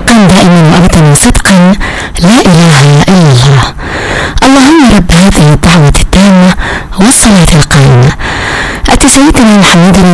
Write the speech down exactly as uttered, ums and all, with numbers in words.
حقا دائما وأبدا وصدقا لا إله إلا الله. اللهم رب هذه الدعوة التامة والصلاة القائمة آت سيدنا محمد